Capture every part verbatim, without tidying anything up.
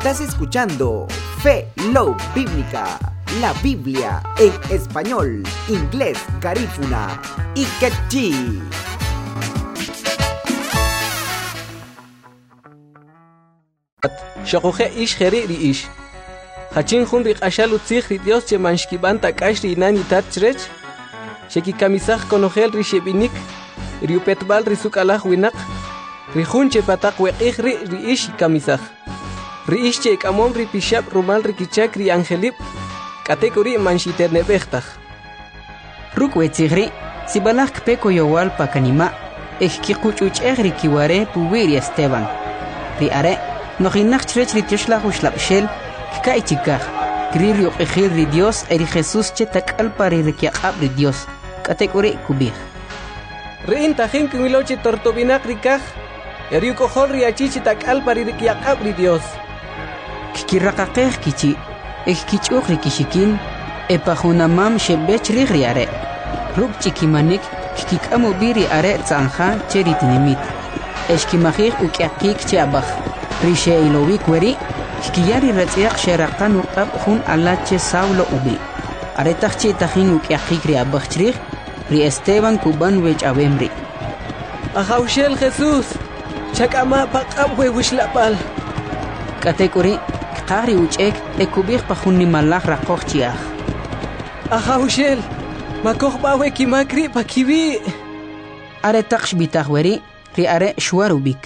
Estás escuchando Fe Love Bíblica, la Biblia en español, inglés, garífuna y quechí. Shokuje ish jeri ri ish. Hachin hun ri qashalu tzig ri Dios che manshkiban takash ri nani tatrech. Sheki kamisaj konogel ri shebinik. Ri upetbal ri sukalaj winak. Ri hun che patak weqih ri ri ish kamisaj. Ri ish che kamom ri pishab rumal ri kichak ri angelip. Katekuri manshiter nebechtaj. Rukwe tzigri, si balaj kpeko yowal pakanima. Ejki kuchuch egri kiware puwiri Esteban. Ri are. Nojinak chrech ri tioshlah ushlabshel, kkai chikaj. Kri ri uqijil ri Dios, eri Jesús che takal pari rikiaqab ri Dios. Katekuri kubij. Ri intajin kimiloche tortobinak rikaj. Eri ukohol ri achichi takal pari rikiaqab ri Dios. Kikiraqaqej kichi, ekkichuq ri kishikin, epajunamam shebech ri ri are. Ruk chikimanik, kikikamu biri are tzanja che ri tinimit. Eshkimajij ukiaqik che abaj. Rishe ilowi kweri, kiyari retziaq sheraqan uqab hun alache Saulo ubi. Aretachchi tajin ukiaqik ri abachtrij, ri Esteban kuban wech awemri. Ajaushel Jesús, chakama paqab we wishlapal. Katekuri, qari uchek ekubih pajunni malaj raqoqchiaj. Ajaushel, makoh bawe kimakri pakibi. Aretachsh bitahweri, ri are shwarubik.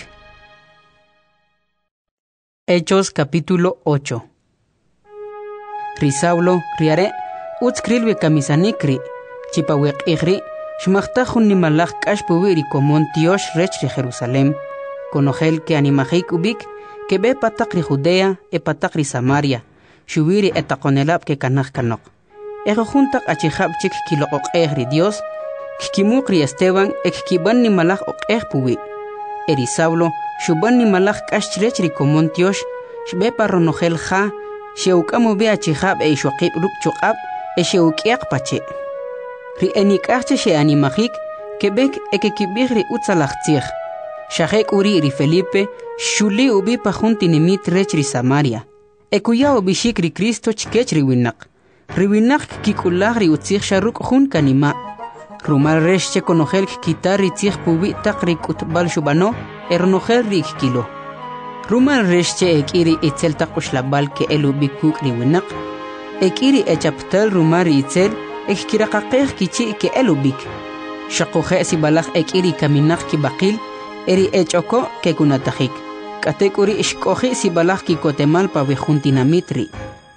Hechos capítulo ocho. Ri Saulo, riare, utskrilwe kamisanikri, chipawek igri, shmachtajun nimalach kashpuwiri komon tiosh rech ri Jerusalem, konogel que animajik ubik, que be patak ri Judea, e patak ri Samaria, shuwiri etakonelab que kanaj kanok. Ego juntak achihab chik kilokok egri Dios, kikimuk ri Esteban, ek kiban nimalach ok egpuwi. Eri Saulo, shuban ni malach kashrech ri komon tiosh, shbe parronogel ja, sheukamo be achihab e shokib ruk chokab, e sheukiak pache. Ri enikachche she animajik, kebek eke kibig ri utzalachtzig. Shahek uri ri Felipe, shuli ubi pajunti nimit rech ri Samaria. Ekuya ubishik ri Cristo chkech ri winak. Ri winak kikulag ri utzig sharuk hun kanima. Rumal resh konogel kitar ri tzig pubi takri kutbal shubano, ernogel ri kilo. Rumal resh ekiri itzel takushlabal ke elu bikuk ri winak. Ekiri echaptal rumar itzel ekkirakaqej kichi ke elu bik. Shakoje si balaj ekiri kaminak ki bakil, eri echoko ke kunatajik. Katekuri ishkoji si balaj ki kotemal pa wejuntinamitri.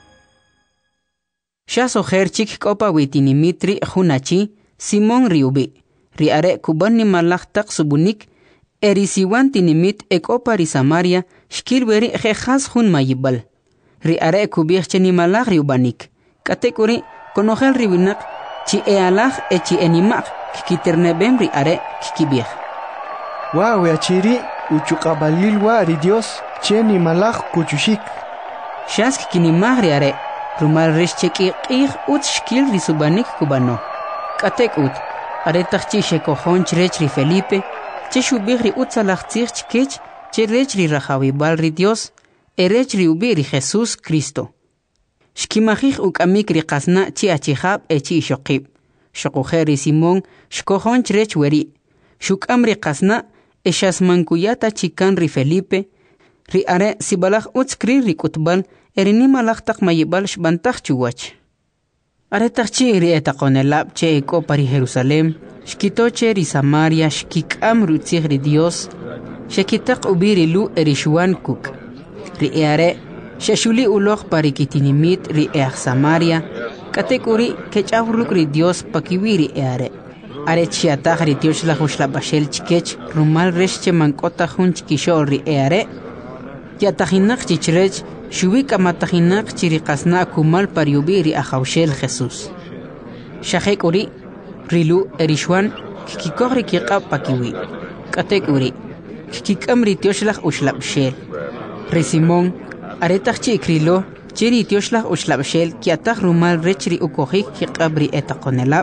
Shaso herchik kopa witinimitri junachi, Simón riubi, riare kubani malachtak subunik, eri siwan tinimit ekopa ri Samaria, shkilweri jejaz hun mayibal. Riare kubir cheni malach riubanik. Katekuri, konogel ribinak, chi ealach e chi enimak, kikiternebem riare kikibir. Wow, achiri, uchukabalilwa ri Dios, cheni malach kuchushik. Shask kinimag riare, rumal rishcheki qih ut shkil risubanik kubano. Katek ut, aretachchi shekohon chrech ri Felipe, che shubig ri utzalachtzig chkech, che rech ri rajawibal ri Dios, erech ri ubi ri Jesús Cristo. Shkimajij ukamik ri qasna chi achihab e chi shokib. Shokujer ri Simón, shkohon chrech weri. Shukam ri qasna, e shasmankuyata chikan ri Felipe, ri are sibalaj utskri ri kutbal, erinimalakhtak mayibal shbantaj chuwach. Aretachchi ri etakonelab che eko pari Jerusalem, shkitoche ri Samaria shkikam rutzig ri Dios, shekitak ubiri lu erishuan kuk. Ri eare, sheshuli ulog pari kitinimit ri each Samaria, katekuri kechawruk ri Dios pakiwiri eare. Are chiatag ri Dios la hushlabashel chkech, rumal reshche mankota hun chkishol ri eare, yatajinak chichrech, Shubik amatajinak chiriqasna kumal pariubiri ajaushel Jesús. Shahek uri, rilu erishwan, kikikogri kiqab pakiwi. Katek uri, kikikamri tioshlach ushlabshel. Resimón, aretachchi ikrilo, chiri tioshlach ushlabshel, kiatach rumal rechri ukojik kiqabri etakonelab,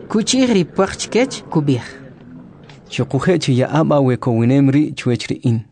kuchigri pachkech kubih. Shokuhechi ya aba we kowinemri chuechri in.